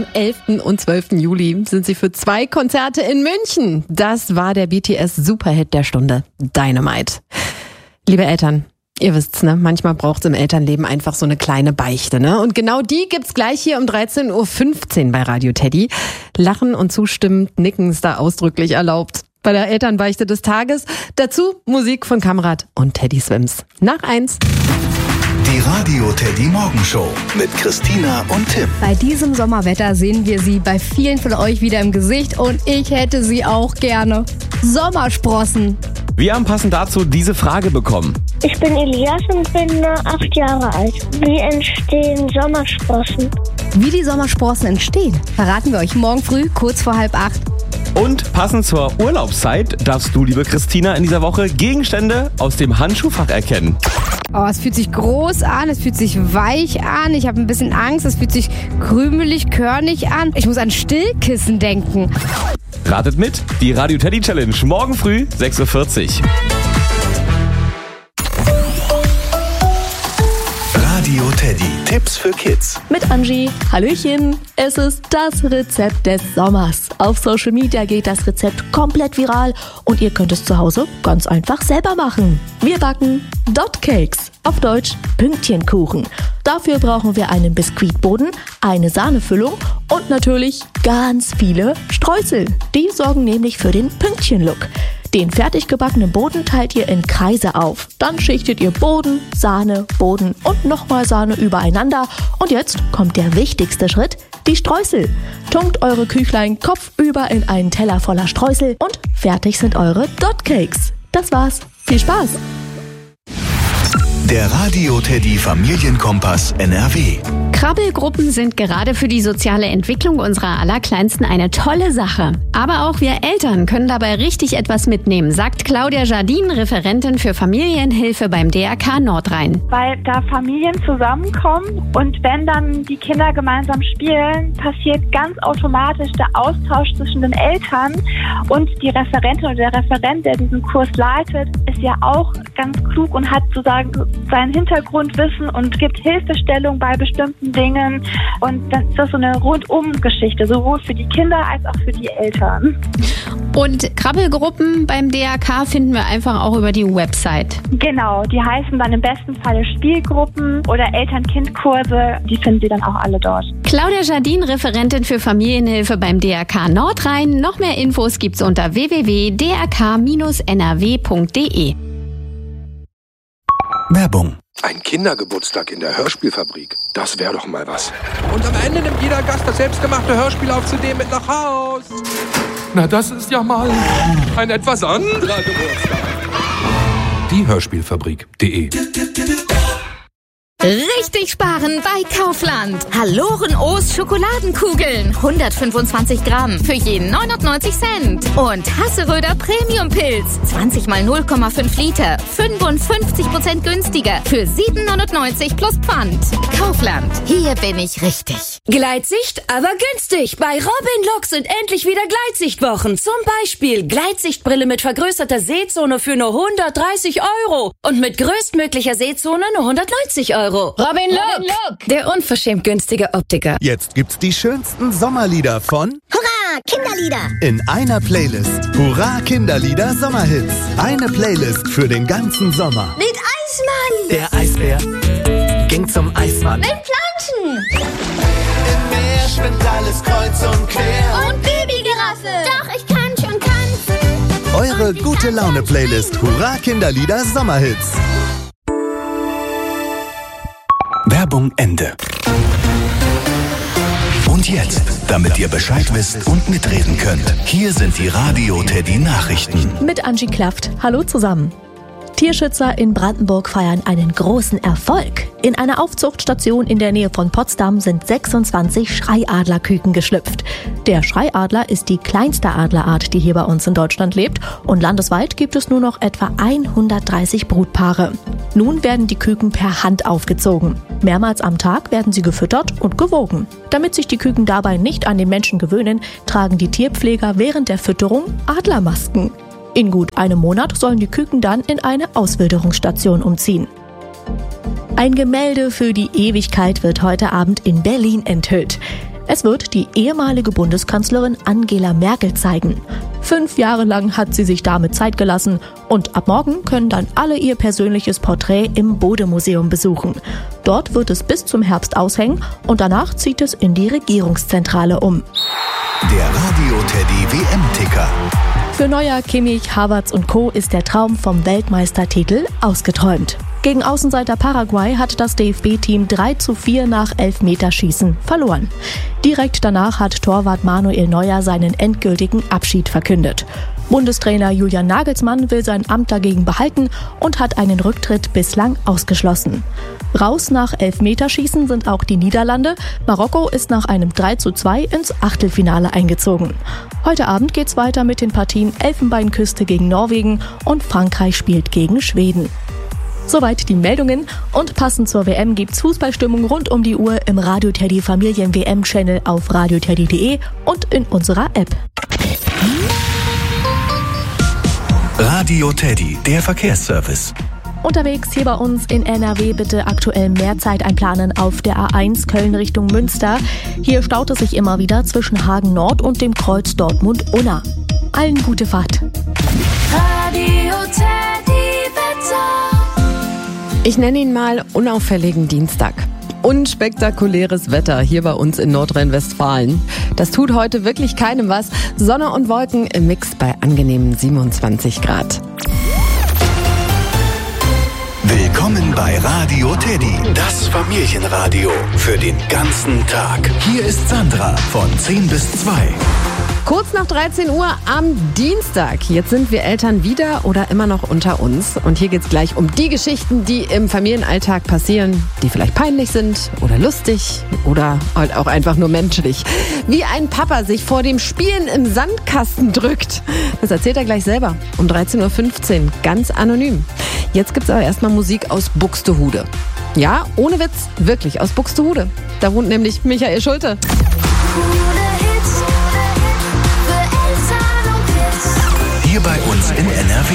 am 11. und 12. Juli sind sie für 2 Konzerte in München. Das war der BTS-Superhit der Stunde, Dynamite. Liebe Eltern, ihr wisst's, ne? Manchmal braucht's im Elternleben einfach so eine kleine Beichte, ne? Und genau die gibt's gleich hier um 13.15 Uhr bei Radio Teddy. Lachen und zustimmend nicken ist da ausdrücklich erlaubt. Bei der Elternbeichte des Tages. Dazu Musik von Kamrat und Teddy Swims. Nach 1. Die Radio Teddy Morgenshow mit Christina und Tim. Bei diesem Sommerwetter sehen wir sie bei vielen von euch wieder im Gesicht und ich hätte sie auch gerne. Sommersprossen. Wir haben passend dazu diese Frage bekommen. Ich bin Elias und bin 8 Jahre alt. Wie entstehen Sommersprossen? Wie die Sommersprossen entstehen, verraten wir euch morgen früh, kurz vor 7:30. Und passend zur Urlaubszeit darfst du, liebe Christina, in dieser Woche Gegenstände aus dem Handschuhfach erkennen. Oh, es fühlt sich groß an, es fühlt sich weich an, ich habe ein bisschen Angst, es fühlt sich krümelig, körnig an. Ich muss an Stillkissen denken. Ratet mit, die Radio Teddy Challenge morgen früh 6.40 Uhr. Radio Teddy. Tipps für Kids. Mit Angie. Hallöchen. Es ist das Rezept des Sommers. Auf Social Media geht das Rezept komplett viral und ihr könnt es zu Hause ganz einfach selber machen. Wir backen Dot Cakes, auf Deutsch Pünktchenkuchen. Dafür brauchen wir einen Biskuitboden, eine Sahnefüllung und natürlich ganz viele Streusel. Die sorgen nämlich für den Pünktchenlook. Den fertig gebackenen Boden teilt ihr in Kreise auf. Dann schichtet ihr Boden, Sahne, Boden und nochmal Sahne übereinander. Und jetzt kommt der wichtigste Schritt, die Streusel. Tunkt eure Küchlein kopfüber in einen Teller voller Streusel und fertig sind eure Dot Cakes. Das war's. Viel Spaß! Der Radio Teddy Familienkompass NRW. Krabbelgruppen sind gerade für die soziale Entwicklung unserer Allerkleinsten eine tolle Sache. Aber auch wir Eltern können dabei richtig etwas mitnehmen, sagt Claudia Jardin, Referentin für Familienhilfe beim DRK Nordrhein. Weil da Familien zusammenkommen und wenn dann die Kinder gemeinsam spielen, passiert ganz automatisch der Austausch zwischen den Eltern und die Referentin oder der Referent, der diesen Kurs leitet, ist ja auch ganz klug und hat sozusagen sein Hintergrundwissen und gibt Hilfestellung bei bestimmten Dingen. Und dann ist das so eine Rundum-Geschichte, sowohl für die Kinder als auch für die Eltern. Und Krabbelgruppen beim DRK finden wir einfach auch über die Website. Genau, die heißen dann im besten Falle Spielgruppen oder Eltern-Kind-Kurse. Die finden Sie dann auch alle dort. Claudia Jardin, Referentin für Familienhilfe beim DRK Nordrhein. Noch mehr Infos gibt's unter www.drk-nrw.de. Werbung. Ein Kindergeburtstag in der Hörspielfabrik, das wäre doch mal was. Und am Ende nimmt jeder Gast das selbstgemachte Hörspiel auf CD mit nach Haus. Na, das ist ja mal ein etwas anderer Geburtstag. Die Hörspielfabrik.de. Richtig sparen bei Kaufland. Haloren O's Schokoladenkugeln. 125 Gramm für jeden 99 Cent. Und Hasseröder Premium Pilz. 20 mal 0,5 Liter. 55% günstiger. Für 7,99 plus Pfand. Kaufland. Hier bin ich richtig. Gleitsicht, aber günstig. Bei Robin Look sind endlich wieder Gleitsichtwochen. Zum Beispiel Gleitsichtbrille mit vergrößerter Sehzone für nur 130 €. Und mit größtmöglicher Sehzone nur 190 €. Robin Look, der unverschämt günstige Optiker. Jetzt gibt's die schönsten Sommerlieder von Hurra, Kinderlieder! in einer Playlist. Hurra, Kinderlieder Sommerhits. Eine Playlist für den ganzen Sommer. Mit Eismann! Der Eisbär ging zum Eismann. Mit Planschen! Im Meer schwimmt alles kreuz und quer. Und Babygiraffe! Doch, ich kann schon tanzen! Eure gute Laune-Playlist. Hurra, Kinderlieder Sommerhits. Werbung Ende. Und jetzt, damit ihr Bescheid wisst und mitreden könnt, hier sind die Radio Teddy Nachrichten. Mit Angie Klaft. Hallo zusammen. Tierschützer in Brandenburg feiern einen großen Erfolg. In einer Aufzuchtstation in der Nähe von Potsdam sind 26 Schreiadlerküken geschlüpft. Der Schreiadler ist die kleinste Adlerart, die hier bei uns in Deutschland lebt, und landesweit gibt es nur noch etwa 130 Brutpaare. Nun werden die Küken per Hand aufgezogen. Mehrmals am Tag werden sie gefüttert und gewogen. Damit sich die Küken dabei nicht an den Menschen gewöhnen, tragen die Tierpfleger während der Fütterung Adlermasken. In gut einem Monat sollen die Küken dann in eine Auswilderungsstation umziehen. Ein Gemälde für die Ewigkeit wird heute Abend in Berlin enthüllt. Es wird die ehemalige Bundeskanzlerin Angela Merkel zeigen. 5 Jahre lang hat sie sich damit Zeit gelassen und ab morgen können dann alle ihr persönliches Porträt im Bode-Museum besuchen. Dort wird es bis zum Herbst aushängen und danach zieht es in die Regierungszentrale um. Der Radio-Teddy WM-Ticker. Für Neuer, Kimmich, Havertz und Co. ist der Traum vom Weltmeistertitel ausgeträumt. Gegen Außenseiter Paraguay hat das DFB-Team 3:4 nach Elfmeterschießen verloren. Direkt danach hat Torwart Manuel Neuer seinen endgültigen Abschied verkündet. Bundestrainer Julian Nagelsmann will sein Amt dagegen behalten und hat einen Rücktritt bislang ausgeschlossen. Raus nach Elfmeterschießen sind auch die Niederlande. Marokko ist nach einem 3:2 ins Achtelfinale eingezogen. Heute Abend geht's weiter mit den Partien Elfenbeinküste gegen Norwegen und Frankreich spielt gegen Schweden. Soweit die Meldungen und passend zur WM gibt's Fußballstimmung rund um die Uhr im Radio Teddy Familien WM Channel auf radioteddy.de und in unserer App. Radio Teddy, der Verkehrsservice. Unterwegs hier bei uns in NRW bitte aktuell mehr Zeit einplanen auf der A1 Köln Richtung Münster. Hier staut es sich immer wieder zwischen Hagen Nord und dem Kreuz Dortmund-Unna. Allen gute Fahrt. Radio Teddy Wetter. Ich nenne ihn mal unauffälligen Dienstag. Unspektakuläres Wetter hier bei uns in Nordrhein-Westfalen. Das tut heute wirklich keinem was. Sonne und Wolken im Mix bei angenehmen 27 Grad. Willkommen bei Radio Teddy, das Familienradio für den ganzen Tag. Hier ist Sandra von 10 bis 2. Kurz nach 13 Uhr am Dienstag. Jetzt sind wir Eltern wieder oder immer noch unter uns. Und hier geht's gleich um die Geschichten, die im Familienalltag passieren, die vielleicht peinlich sind oder lustig oder halt auch einfach nur menschlich. Wie ein Papa sich vor dem Spielen im Sandkasten drückt. Das erzählt er gleich selber um 13.15 Uhr, ganz anonym. Jetzt gibt's aber erstmal Musik aus Buxtehude. Ja, ohne Witz, wirklich aus Buxtehude. Da wohnt nämlich Michael Schulte. Hier bei uns in NRW.